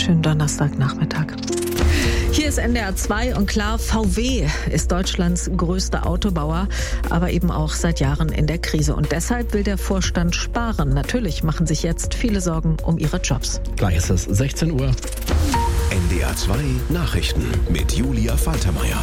Schönen Donnerstagnachmittag. Hier ist NDR 2 und klar, VW ist Deutschlands größter Autobauer, aber eben auch seit Jahren in der Krise. Und deshalb will der Vorstand sparen. Natürlich machen sich jetzt viele Sorgen um ihre Jobs. Gleich ist es 16 Uhr. NDR 2 Nachrichten mit Julia Faltermeier.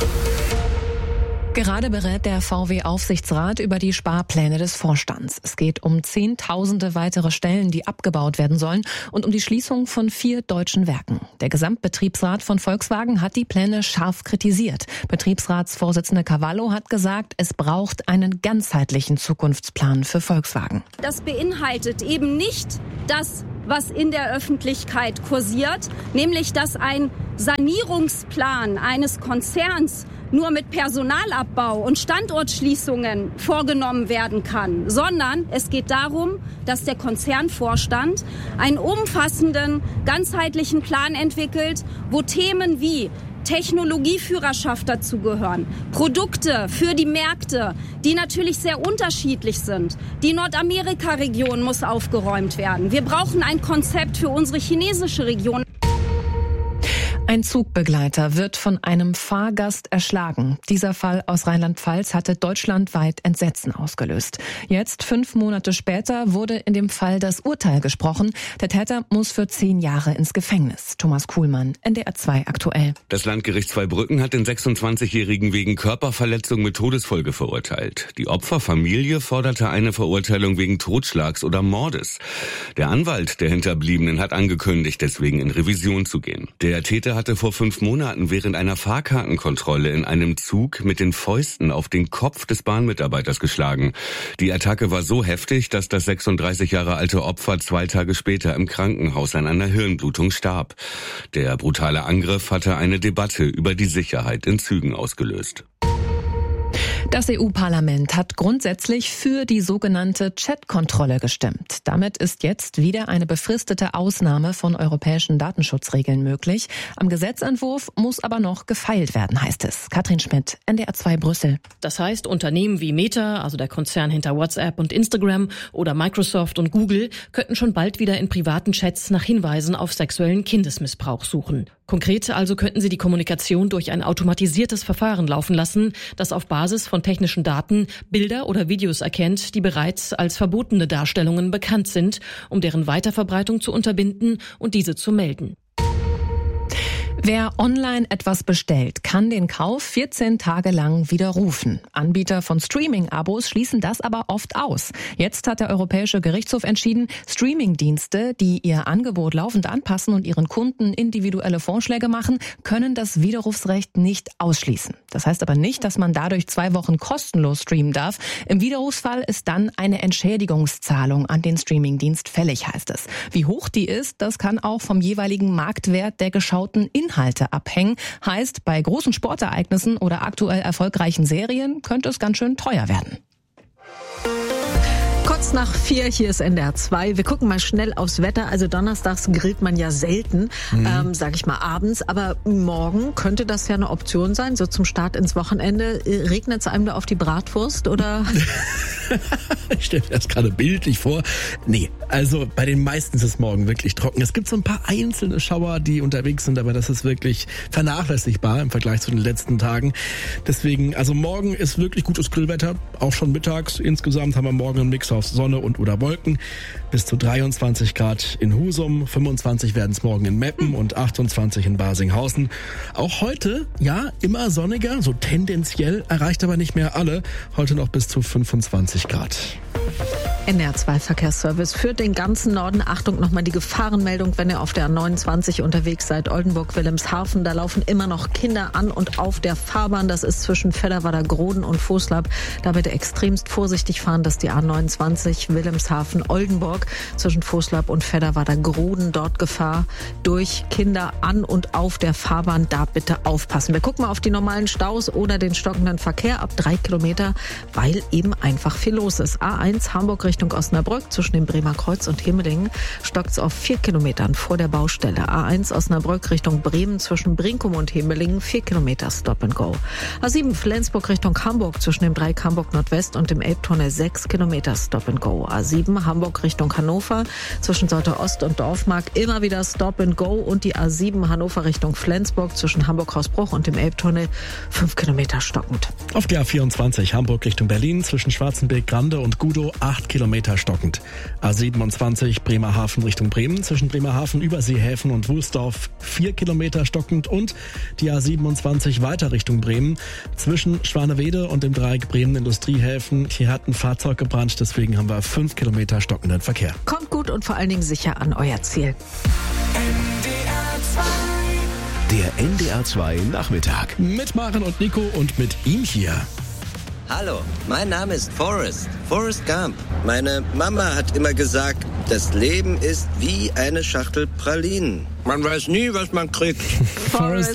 Gerade berät der VW-Aufsichtsrat über die Sparpläne des Vorstands. Es geht um Zehntausende weitere Stellen, die abgebaut werden sollen und um die Schließung von 4 deutschen Werken. Der Gesamtbetriebsrat von Volkswagen hat die Pläne scharf kritisiert. Betriebsratsvorsitzende Cavallo hat gesagt, es braucht einen ganzheitlichen Zukunftsplan für Volkswagen. Das beinhaltet eben nicht das, was in der Öffentlichkeit kursiert, nämlich dass ein Sanierungsplan eines Konzerns nur mit Personalabbau und Standortschließungen vorgenommen werden kann, sondern es geht darum, dass der Konzernvorstand einen umfassenden, ganzheitlichen Plan entwickelt, wo Themen wie Technologieführerschaft dazugehören, Produkte für die Märkte, die natürlich sehr unterschiedlich sind. Die Nordamerika-Region muss aufgeräumt werden. Wir brauchen ein Konzept für unsere chinesische Region. Ein Zugbegleiter wird von einem Fahrgast erschlagen. Dieser Fall aus Rheinland-Pfalz hatte deutschlandweit Entsetzen ausgelöst. Jetzt, 5 Monate später, wurde in dem Fall das Urteil gesprochen. Der Täter muss für 10 Jahre ins Gefängnis. Thomas Kuhlmann, NDR 2 aktuell. Das Landgericht Zweibrücken hat den 26-Jährigen wegen Körperverletzung mit Todesfolge verurteilt. Die Opferfamilie forderte eine Verurteilung wegen Totschlags oder Mordes. Der Anwalt der Hinterbliebenen hat angekündigt, deswegen in Revision zu gehen. Der Täter hatte vor 5 Monaten während einer Fahrkartenkontrolle in einem Zug mit den Fäusten auf den Kopf des Bahnmitarbeiters geschlagen. Die Attacke war so heftig, dass das 36 Jahre alte Opfer 2 Tage später im Krankenhaus an einer Hirnblutung starb. Der brutale Angriff hatte eine Debatte über die Sicherheit in Zügen ausgelöst. Das EU-Parlament hat grundsätzlich für die sogenannte Chat-Kontrolle gestimmt. Damit ist jetzt wieder eine befristete Ausnahme von europäischen Datenschutzregeln möglich. Am Gesetzentwurf muss aber noch gefeilt werden, heißt es. Katrin Schmidt, NDR 2 Brüssel. Das heißt, Unternehmen wie Meta, also der Konzern hinter WhatsApp und Instagram, oder Microsoft und Google könnten schon bald wieder in privaten Chats nach Hinweisen auf sexuellen Kindesmissbrauch suchen. Konkret also könnten sie die Kommunikation durch ein automatisiertes Verfahren laufen lassen, das auf Basis von technischen Daten Bilder oder Videos erkennt, die bereits als verbotene Darstellungen bekannt sind, um deren Weiterverbreitung zu unterbinden und diese zu melden. Wer online etwas bestellt, kann den Kauf 14 Tage lang widerrufen. Anbieter von Streaming-Abos schließen das aber oft aus. Jetzt hat der Europäische Gerichtshof entschieden, Streaming-Dienste, die ihr Angebot laufend anpassen und ihren Kunden individuelle Vorschläge machen, können das Widerrufsrecht nicht ausschließen. Das heißt aber nicht, dass man dadurch 2 Wochen kostenlos streamen darf. Im Widerrufsfall ist dann eine Entschädigungszahlung an den Streaming-Dienst fällig, heißt es. Wie hoch die ist, das kann auch vom jeweiligen Marktwert der geschauten Inhalte abhängen. Heißt, bei großen Sportereignissen oder aktuell erfolgreichen Serien könnte es ganz schön teuer werden. Kurz nach 4, hier ist NDR 2. Wir gucken mal schnell aufs Wetter. Also donnerstags grillt man ja selten, sage ich mal abends. Aber morgen könnte das ja eine Option sein, so zum Start ins Wochenende. Regnet es einem da auf die Bratwurst oder? Ich stelle mir das gerade bildlich vor. Nee, also bei den meisten ist es morgen wirklich trocken. Es gibt so ein paar einzelne Schauer, die unterwegs sind, aber das ist wirklich vernachlässigbar im Vergleich zu den letzten Tagen. Deswegen, also morgen ist wirklich gutes Grillwetter, auch schon mittags. Insgesamt haben wir morgen einen Mix aus Sonne und oder Wolken. Bis zu 23 Grad in Husum, 25 werden es morgen in Meppen und 28 in Barsinghausen. Auch heute, ja, immer sonniger, so tendenziell, erreicht aber nicht mehr alle. Heute noch bis zu 25 Grad. NDR 2 Verkehrsservice für den ganzen Norden. Achtung, nochmal die Gefahrenmeldung, wenn ihr auf der A29 unterwegs seid. Oldenburg-Wilhelmshaven, da laufen immer noch Kinder an und auf der Fahrbahn. Das ist zwischen Fedderwader-Groden und Voslab. Da bitte extremst vorsichtig fahren, dass die A29 Wilhelmshaven-Oldenburg zwischen Voslab und Fedderwader-Groden. Dort Gefahr durch Kinder an und auf der Fahrbahn. Da bitte aufpassen. Wir gucken mal auf die normalen Staus oder den stockenden Verkehr ab 3 Kilometer, weil eben einfach viel los ist. A1 Hamburg Richtung Osnabrück zwischen dem Bremer Kreuz und Himmelingen stockt es auf 4 Kilometern vor der Baustelle. A1 Osnabrück Richtung Bremen zwischen Brinkum und Himmelingen 4 Kilometer Stop and Go. A7 Flensburg Richtung Hamburg zwischen dem Dreieck Hamburg Nordwest und dem Elbtunnel 6 Kilometer Stop and Go. A7 Hamburg Richtung Hannover zwischen Sorte Ost und Dorfmark immer wieder Stop and Go und die A7 Hannover Richtung Flensburg zwischen Hamburg-Hausbruch und dem Elbtunnel 5 Kilometer stockend. Auf der A24 Hamburg Richtung Berlin zwischen Schwarzenberg-Grande und Gudow 8 Kilometer stockend. A27 Bremerhaven Richtung Bremen zwischen Bremerhaven, Überseehäfen und Wulsdorf 4 Kilometer stockend und die A27 weiter Richtung Bremen zwischen Schwanewede und dem Dreieck Bremen Industriehäfen. Hier hat ein Fahrzeug gebrannt, deswegen haben wir 5 Kilometer stockenden Verkehr. Kommt gut und vor allen Dingen sicher an euer Ziel. Der NDR 2 Nachmittag. Mit Maren und Nico und mit ihm hier. Hallo, mein Name ist Forrest Gump. Meine Mama hat immer gesagt, das Leben ist wie eine Schachtel Pralinen. Man weiß nie, was man kriegt. Forrest